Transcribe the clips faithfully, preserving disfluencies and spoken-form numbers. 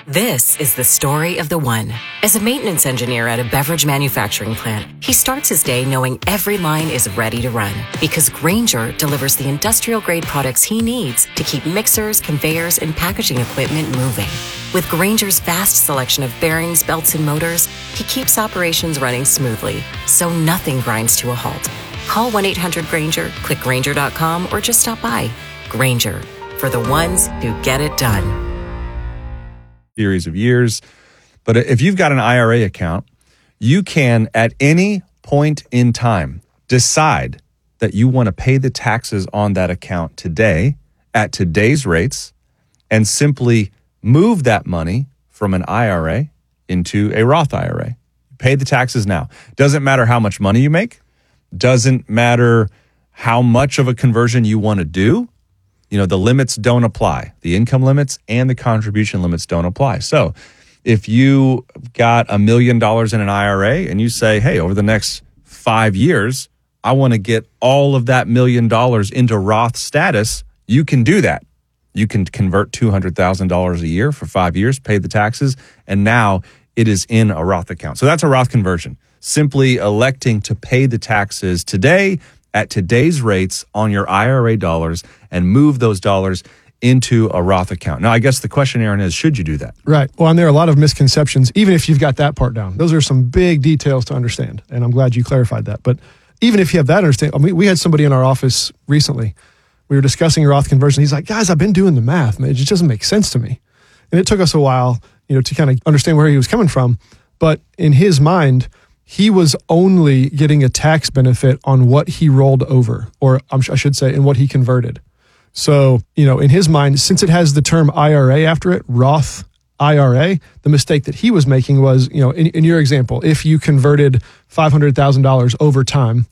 This is the story of the one. As a maintenance engineer at a beverage manufacturing plant, he starts his day knowing every line is ready to run because Grainger delivers the industrial-grade products he needs to keep mixers, conveyors, and packaging equipment moving. With Grainger's vast selection of bearings, belts, and motors, he keeps operations running smoothly, so nothing grinds to a halt. Call one eight hundred Grainger, click Grainger dot com, or just stop by. Grainger, for the ones who get it done. Series of years. But if you've got an I R A account, you can at any point in time decide that you want to pay the taxes on that account today at today's rates and simply move that money from an I R A into a Roth I R A. Pay the taxes now. Doesn't matter how much money you make. Doesn't matter how much of a conversion you want to do. You know, the limits don't apply. The income limits and the contribution limits don't apply. So if you got a million dollars in an I R A and you say, hey, over the next five years, I want to get all of that million dollars into Roth status, you can do that. You can convert two hundred thousand dollars a year for five years, pay the taxes, and now it is in a Roth account. So that's a Roth conversion. Simply electing to pay the taxes today at today's rates on your I R A dollars and move those dollars into a Roth account. Now, I guess the question, Aaron, is should you do that? Right. Well, and there are a lot of misconceptions, even if you've got that part down. Those are some big details to understand, and I'm glad you clarified that. But even if you have that understanding, I mean, we had somebody in our office recently. We were discussing Roth conversion. He's like, guys, I've been doing the math, man. It just doesn't make sense to me. And it took us a while, you know, to kind of understand where he was coming from. But in his mind, he was only getting a tax benefit on what he rolled over, or I should say, in what he converted. So, you know, in his mind, since it has the term I R A after it, Roth I R A, the mistake that he was making was, you know, in, in your example, if you converted five hundred thousand dollars over time,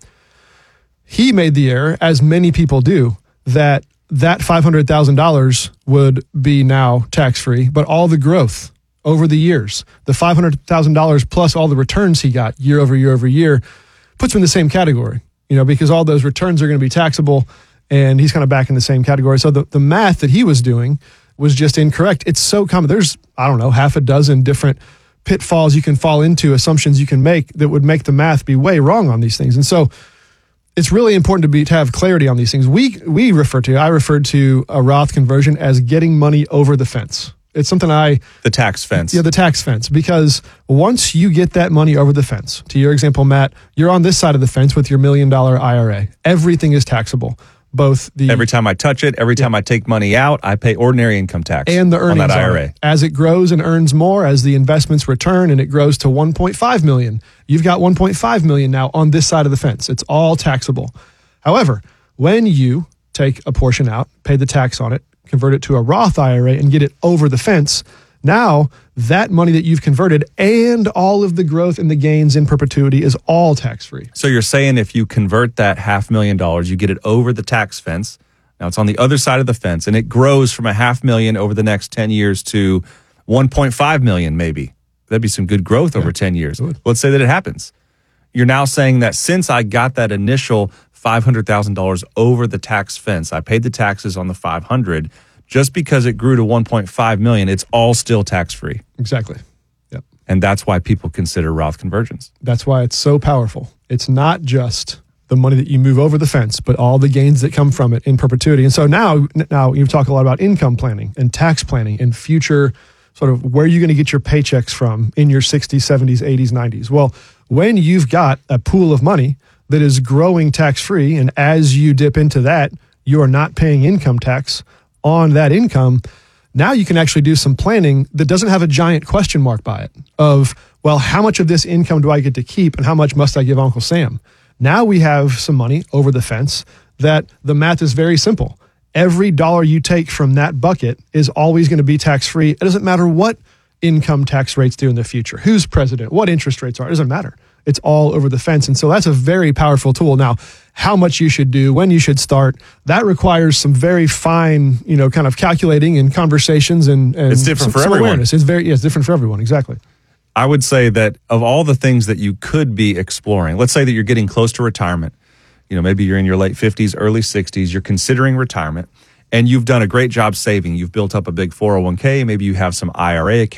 he made the error, as many people do, that that five hundred thousand dollars would be now tax-free, but all the growth over the years, the five hundred thousand dollars plus all the returns he got year over year over year, puts him in the same category, you know, because all those returns are going to be taxable and he's kind of back in the same category. So the, the math that he was doing was just incorrect. It's so common. There's, I don't know, half a dozen different pitfalls you can fall into, assumptions you can make that would make the math be way wrong on these things. And so it's really important to be to have clarity on these things. We we refer to, I referred to a Roth conversion as getting money over the fence. It's something I... The tax fence. Yeah, the tax fence. Because once you get that money over the fence, to your example, Matt, you're on this side of the fence with your million dollar I R A. Everything is taxable. Both the... Every time I touch it, every time yeah. I take money out, I pay ordinary income tax and the earnings on that I R A. On it. As it grows and earns more, as the investments return and it grows to one point five million dollars, you've got one point five million dollars now on this side of the fence. It's all taxable. However, when you take a portion out, pay the tax on it, convert it to a Roth I R A and get it over the fence, now that money that you've converted and all of the growth and the gains in perpetuity is all tax-free. So you're saying if you convert that half million dollars, you get it over the tax fence. Now it's on the other side of the fence and it grows from a half million over the next ten years to one point five million maybe. That'd be some good growth over yeah. ten years. Let's say that it happens. You're now saying that since I got that initial five hundred thousand dollars over the tax fence, I paid the taxes on the five hundred. Just because it grew to one point five million dollars, it's all still tax-free. Exactly. Yep. And that's why people consider Roth conversions. That's why it's so powerful. It's not just the money that you move over the fence, but all the gains that come from it in perpetuity. And so now, now you talk a lot about income planning and tax planning and future sort of where you're going to get your paychecks from in your sixties, seventies, eighties, nineties. Well, when you've got a pool of money that is growing tax-free, and as you dip into that, you are not paying income tax on that income, now you can actually do some planning that doesn't have a giant question mark by it of, well, how much of this income do I get to keep and how much must I give Uncle Sam? Now we have some money over the fence that the math is very simple. Every dollar you take from that bucket is always going to be tax-free. It doesn't matter what income tax rates do in the future, who's president, what interest rates are, it doesn't matter. It's all over the fence. And so that's a very powerful tool. Now, how much you should do, when you should start, that requires some very fine, you know, kind of calculating and conversations and, and it's different some, for some everyone. awareness. It's very, yeah, it's different for everyone. Exactly. I would say that of all the things that you could be exploring, let's say that you're getting close to retirement, you know, maybe you're in your late fifties, early sixties, you're considering retirement, and you've done a great job saving. You've built up a big four oh one k, maybe you have some I R A accounts.